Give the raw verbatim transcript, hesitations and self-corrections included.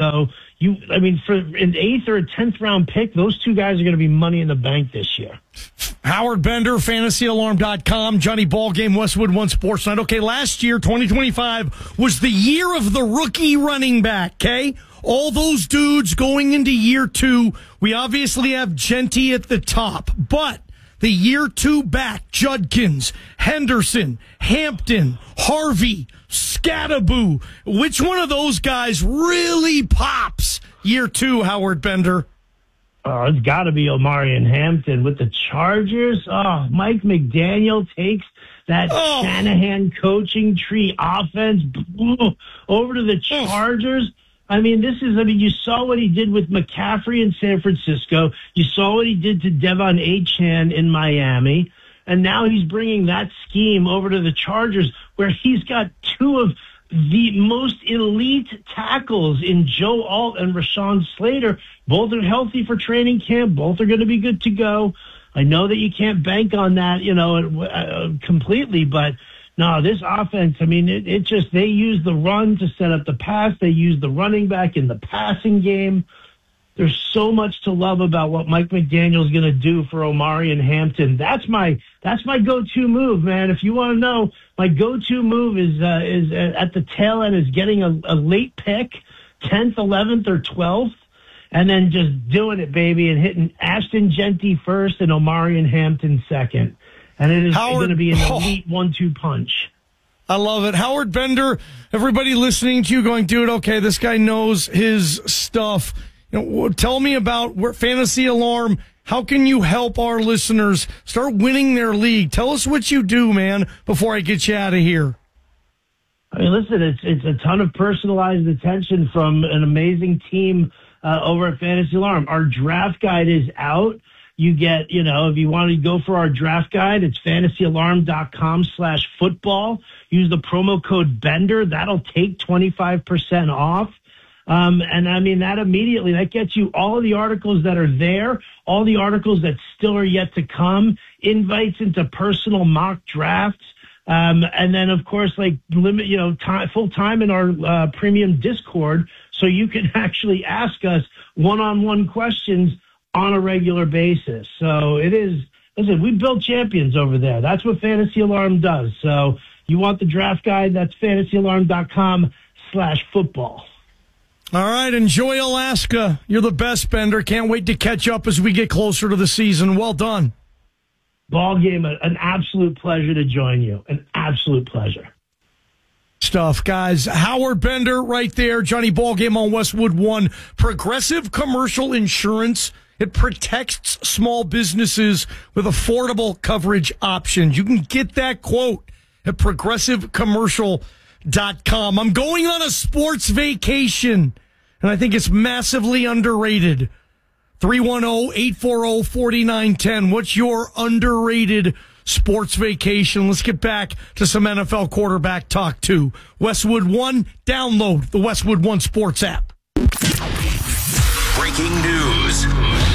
So you, I mean, for an eighth or a tenth round pick, those two guys are going to be money in the bank this year. Howard Bender, fantasy alarm dot com, Johnny Ballgame, Westwood One Sports Night. Okay, last year, twenty twenty-five, was the year of the rookie running back, okay? All those dudes going into year two. We obviously have Genty at the top, but the year two back, Judkins, Henderson, Hampton, Harvey, Scattaboo. Which one of those guys really pops year two, Howard Bender? Oh, it's got to be Omarion Hampton with the Chargers. Oh, Mike McDaniel takes that oh. Shanahan coaching tree offense over to the Chargers. I mean, this is, I mean, you saw what he did with McCaffrey in San Francisco. You saw what he did to Devon Achane in Miami. And now he's bringing that scheme over to the Chargers, where he's got two of the most elite tackles in Joe Alt and Rashawn Slater. Both are healthy for training camp. Both are going to be good to go. I know that you can't bank on that, you know, uh, completely, but no, this offense, I mean, it, it just, they use the run to set up the pass. They use the running back in the passing game. There's so much to love about what Mike McDaniel is going to do for Omarion Hampton. That's my that's my go-to move, man. If you want to know, my go-to move is uh, is uh, at the tail end is getting a, a late pick, tenth, eleventh, or twelfth, and then just doing it, baby, and hitting Ashton Genty first and Omarion Hampton second. And it is going to be an elite oh. one two punch. I love it. Howard Bender, everybody listening to you going, dude, okay, this guy knows his stuff. You know, tell me about where Fantasy Alarm. How can you help our listeners start winning their league? Tell us what you do, man, before I get you out of here. I mean, listen, it's it's a ton of personalized attention from an amazing team uh, over at Fantasy Alarm. Our draft guide is out. You get, you know, if you want to go for our draft guide, it's fantasy alarm dot com slash football. Use the promo code BENDER. That'll take twenty-five percent off. Um, and I mean, that immediately, that gets you all of the articles that are there, all the articles that still are yet to come, invites into personal mock drafts. Um, and then, of course, like limit, you know, time, full time in our uh, premium Discord, so you can actually ask us one-on-one questions on a regular basis. So it is, listen, we build champions over there. That's what Fantasy Alarm does. So you want the draft guide, that's fantasy alarm dot com slash football. All right, enjoy Alaska. You're the best, Bender. Can't wait to catch up as we get closer to the season. Well done. Ball game, an absolute pleasure to join you. An absolute pleasure. Stuff, guys. Howard Bender right there. Johnny Ballgame on Westwood One. Progressive Commercial Insurance. It protects small businesses with affordable coverage options. You can get that quote at progressive commercial dot com. I'm going on a sports vacation, and I think it's massively underrated. three one zero, eight four zero, four nine one zero. What's your underrated sports vacation? Let's get back to some N F L quarterback talk, too. Westwood One, download the Westwood One Sports app. Breaking news.